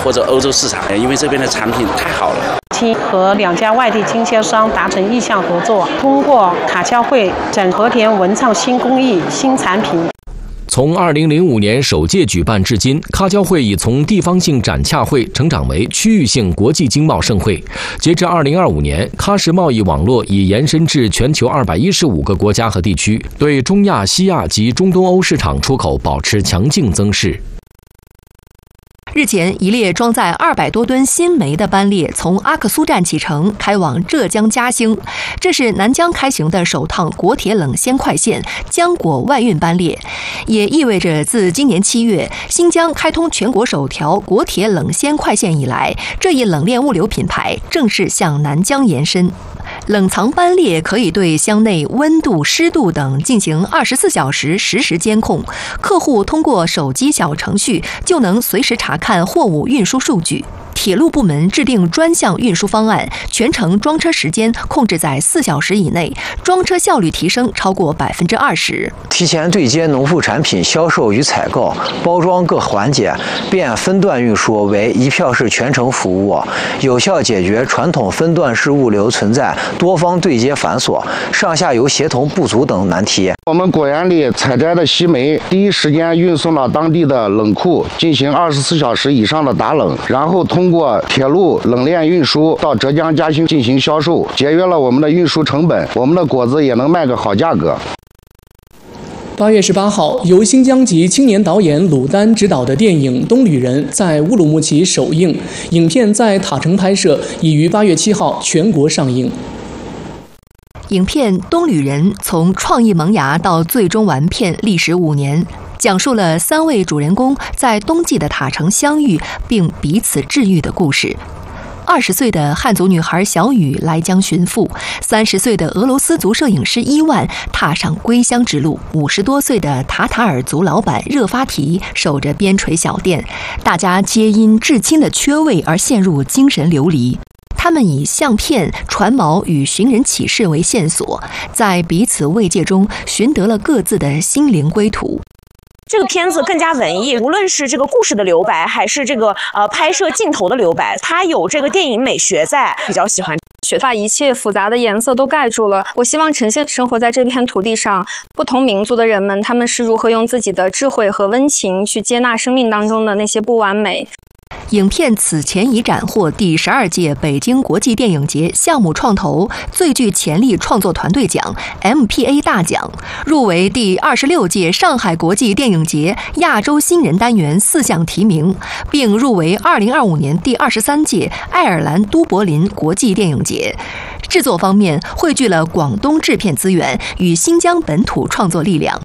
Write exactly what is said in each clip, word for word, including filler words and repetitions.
或者欧洲市场，因为这边的产品太好了。 和两家外地经销商达成意向合作，通过卡交会整和田文创新工艺、新产品。 从二零零五年首届举办至今，咖交会已从地方性展洽会成长为区域性国际经贸盛会。截至二零二五年，喀什贸易网络已延伸至全球二百一十五个国家和地区，对中亚、西亚及中东欧市场出口保持强劲增势。 日前，一列装载二百多吨新煤的班列从阿克苏站启程，开往浙江嘉兴。这是南疆开行的首趟国铁冷鲜快线浆果外运班列，也意味着自今年七月新疆开通全国首条国铁冷鲜快线以来，这一冷链物流品牌正式向南疆延伸。冷藏班列可以对箱内温度、湿度等进行二十四小时实时监控，客户通过手机小程序就能随时查看货物运输数据。铁路部门制定专项运输方案，全程装车时间控制在四小时以内，装车效率提升超过百分之二十。 提前对接农副产品销售与采购、包装各环节，变分段运输为一票式全程服务，有效解决传统分段式物流存在多方对接繁琐、上下游协同不足等难题。 我们果园里采摘的西梅，第一时间运送到当地的冷库进行二十四小时以上的打冷，然后通过铁路冷链运输到浙江嘉兴进行销售，节约了我们的运输成本，我们的果子也能卖个好价格。 八月十八号，由新疆籍青年导演鲁丹执导的电影《东旅人》在乌鲁木齐首映，影片在塔城拍摄，已于八月七号全国上映。 影片《东旅人》从创意萌芽到最终完片历时五年，讲述了三位主人公在冬季的塔城相遇并彼此治愈的故事。二十岁的汉族女孩小雨来疆寻父，三十岁的俄罗斯族摄影师伊万踏上归乡之路，五十多岁的塔塔尔族老板热发提守着边陲小店，大家皆因至亲的缺位而陷入精神流离。他们以相片、船锚与寻人启事为线索，在彼此慰藉中寻得了各自的心灵归途。 这个片子更加文艺，无论是这个故事的留白，还是这个呃拍摄镜头的留白，它有这个电影美学在，比较喜欢。 雪把一切复杂的颜色都盖住了。我希望呈现生活在这片土地上不同民族的人们，他们是如何用自己的智慧和温情去接纳生命当中的那些不完美。 影片此前已斩获第十二届北京国际电影节项目创投最具潜力创作团队奖 M P A 大奖，入围第二十六届上海国际电影节亚洲新人单元四项提名，并入围二零二五年第二十三届爱尔兰都柏林国际电影节。制作方面汇聚了广东制片资源与新疆本土创作力量。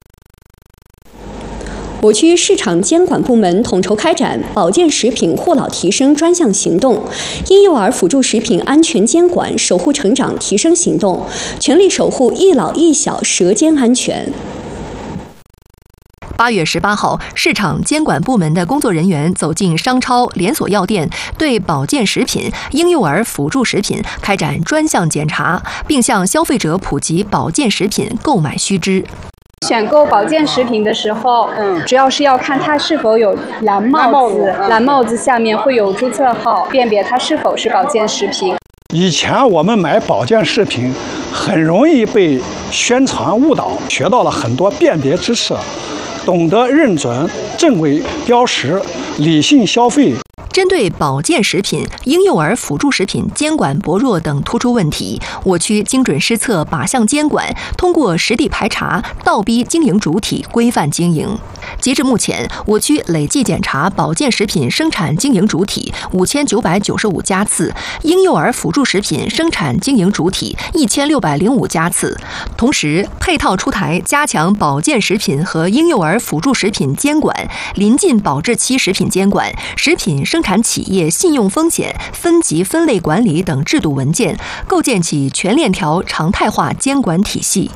我区市场监管部门统筹开展保健食品护老提升专项行动、婴幼儿辅助食品安全监管守护成长提升行动，全力守护一老一小舌尖安全。 八月十八号，市场监管部门的工作人员走进商超、连锁药店，对保健食品、婴幼儿辅助食品开展专项检查，并向消费者普及保健食品购买须知。 选购保健食品的时候，嗯，主要是要看它是否有蓝帽子，蓝帽子下面会有注册号，辨别它是否是保健食品。 以前我们买保健食品，很容易被宣传误导，学到了很多辨别知识，懂得认准正规标识，理性消费。 针对保健食品、婴幼儿辅助食品监管薄弱等突出问题，我区精准施策靶向监管，通过实地排查，倒逼经营主体规范经营。截至目前，我区累计检查保健食品生产经营主体五千九百九十五家次，婴幼儿辅助食品生产经营主体一千六百零五家次。同时，配套出台加强保健食品和婴幼儿辅助食品监管、临近保质期食品监管、食品生产企业信用风险分级分类管理等制度文件，构建起全链条常态化监管体系。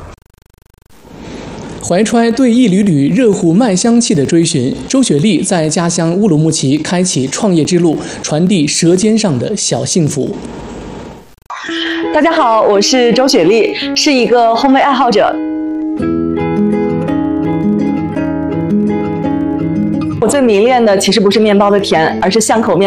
怀揣对一缕缕热乎麦香气的追寻，周雪丽在家乡乌鲁木齐开启创业之路，传递舌尖上的小幸福。 大家好，我是周雪丽，是一个烘焙爱好者。我最迷恋的其实不是面包的甜，而是巷口面